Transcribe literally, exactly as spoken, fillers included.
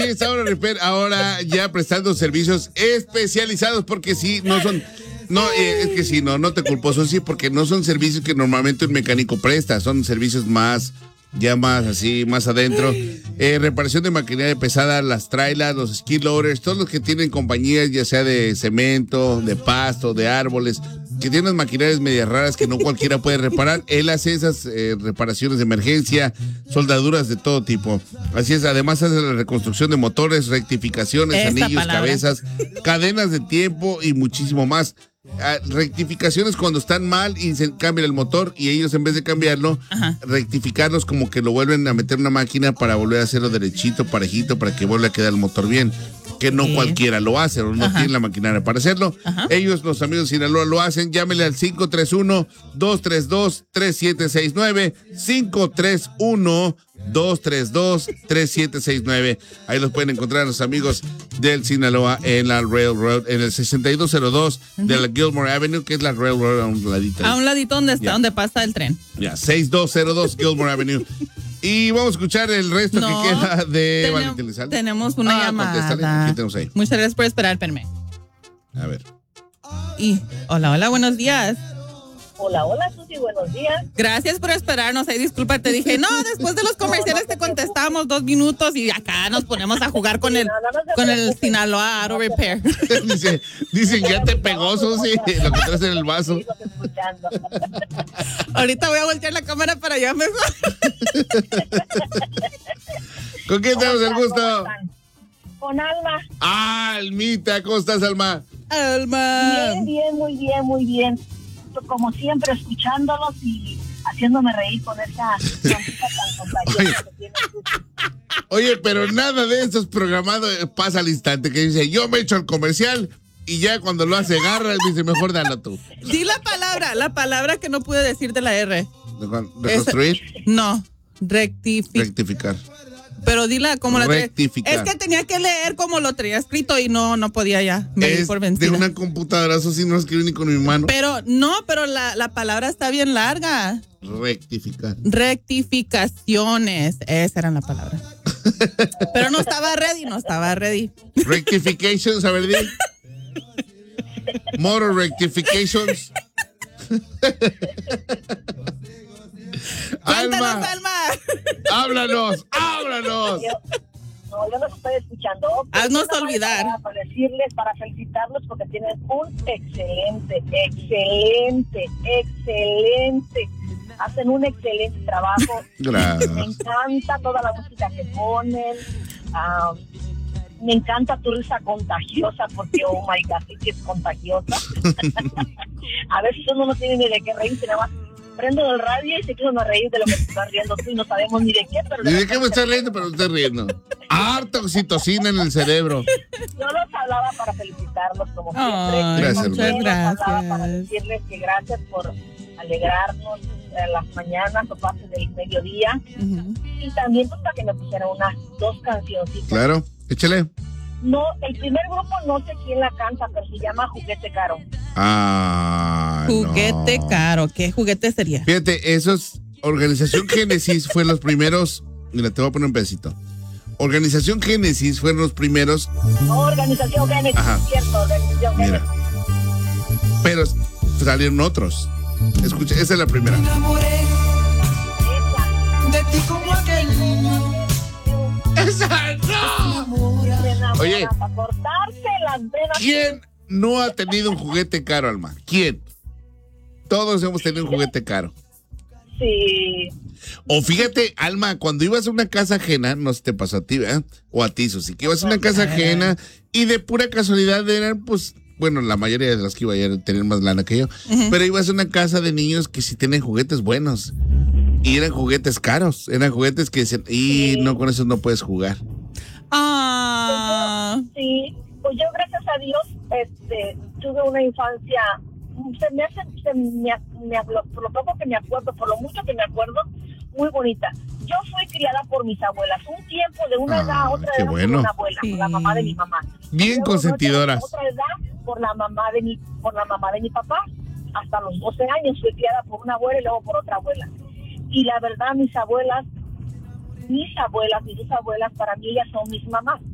Phoenix Auto Repair ahora ya prestando servicios especializados, porque sí, no son... No, eh, es que sí, no, no te culpo, eso sí, porque no son servicios que normalmente un mecánico presta, son servicios más, ya más así, más adentro. Eh, reparación de maquinaria pesada, las trailers, los skid loaders, todos los que tienen compañías, ya sea de cemento, de pasto, de árboles, que tienen maquinarias medias raras que no cualquiera puede reparar. Él hace esas eh, reparaciones de emergencia, soldaduras de todo tipo. Así es, además hace la reconstrucción de motores, rectificaciones, Esa anillos, palabra. cabezas, cadenas de tiempo y muchísimo más. Ah, rectificaciones cuando están mal y se cambia el motor, y ellos en vez de cambiarlo, Ajá. rectificarlos, como que lo vuelven a meter en una máquina para volver a hacerlo derechito, parejito, para que vuelva a quedar el motor bien, que no Sí. cualquiera lo hace, o no Ajá. tiene la maquinaria para hacerlo. Ajá. Ellos, los amigos de Sinaloa, lo hacen. Llámele al cinco tres uno, dos tres dos, tres siete seis nueve, cinco tres uno, dos tres dos, tres siete seis nueve. Ahí los pueden encontrar los amigos del Sinaloa en la Railroad, en el sesenta y dos cero dos de la Gilmore Avenue, que es la Railroad a un ladito. A un ladito donde está, Ya. donde pasa el tren. Ya, sesenta y dos cero dos Gilmore Avenue. Y vamos a escuchar el resto No, que queda de Tenem- Valentín Elizalde. Tenemos una Ah, llamada. contéstale, aquí tenemos ahí. Muchas gracias por esperar, Perme. A ver. Y hola, hola, buenos días. Hola, hola, Susi, buenos días. Gracias por esperarnos. Ay, disculpa, te dije, no, después de los comerciales te contestamos dos minutos y acá nos ponemos a jugar con el, con el Sinaloa Auto Repair. Dice, dicen, ya te pegó, Susi, lo que traes en el vaso. Sigo escuchando. Ahorita voy a voltear la cámara para allá mejor. ¿Con quién tenemos el gusto? Con Alma. Ah, Almita, ¿cómo estás, Alma? Alma. Bien, bien, muy bien, muy bien. Como siempre, escuchándolos y haciéndome reír con esa música tan contagiosa que tiene Susi. Oye, pero nada de eso es programado, eh, pasa al instante, que dice, yo me echo el comercial, y ya cuando lo hace agarra, él dice, mejor dalo tú. Di la palabra, la palabra que no pude decir de la R. Reconstruir, No, rectificar. rectificar. Pero dila como la traía. Rectificar. Es que tenía que leer como lo traía escrito y no, no podía ya. Me di Es por de vencida. una computadora, eso sí no escribí ni con mi mano. Pero no, pero la, la palabra está bien larga. Rectificar. Rectificaciones. Esa era la palabra. Pero no estaba ready, no estaba ready. Rectifications, a ver, di. Motor rectifications. Cuéntanos, Alma, Alma. háblanos, háblanos. Yo- No, yo los estoy escuchando. Haznos Pero olvidar. Para, para decirles, para felicitarlos porque tienen un excelente, excelente, excelente. Hacen un excelente trabajo. Gracias. Me encanta toda la música que ponen. Ah, me encanta tu risa contagiosa porque, oh my God, sí que es contagiosa. A veces uno no tiene ni de qué reírse, nada más prendo el radio y se quieren reír de lo que se está riendo tú y no sabemos ni de qué, pero... Ni de qué me estoy riendo, pero me estoy riendo. Harta oxitocina en el cerebro. Yo los hablaba para felicitarlos como siempre. Ay, Gracias, muchas También los hablaba gracias. para decirles que gracias por alegrarnos eh, las mañanas o parte del mediodía. Ujú. Y también pues, para que me pusieran unas dos cancioncitas. Claro, échale. No, el primer grupo no sé quién la canta, pero se llama Juguete Caro. Ah, Juguete no. caro. ¿Qué juguete sería? Fíjate, esos, Organización Génesis fue los primeros. Mira, te voy a poner un pedacito. Organización Génesis fueron los primeros. No, Organización Génesis, Ajá. cierto, Organización Mira. Génesis. Pero salieron otros. Escucha, esa es la primera. De ti como aquel niño. ¡Esa no! Me enamora Oye. para cortarse las venas. ¿Quién no ha tenido un juguete caro, Alma? ¿Quién? Todos hemos tenido un juguete caro. Sí. O fíjate, Alma, cuando ibas a una casa ajena, no sé si te pasó a ti, ¿verdad? O a ti, Susi, que ibas a una casa ajena y de pura casualidad eran, pues, bueno, la mayoría de las que iba a tener más lana que yo, pero ibas a una casa de niños que sí tienen juguetes buenos y eran juguetes caros, eran juguetes que decían, y Sí. no, con eso no puedes jugar. Ah. Sí, pues yo gracias a Dios este, tuve una infancia, se me hace, se me, me, por lo poco que me acuerdo, por lo mucho que me acuerdo, muy bonita. Yo fui criada por mis abuelas, un tiempo de una Ah, edad a otra qué edad bueno. por una abuela, por la mamá de mi mamá. Bien Luego, consentidoras. Otra, otra edad por la mamá de mi, por la mamá de mi papá. Hasta los doce años fui criada por una abuela y luego por otra abuela. Y la verdad, mis abuelas, mis abuelas, mis dos abuelas, para mí ellas son mis mamás.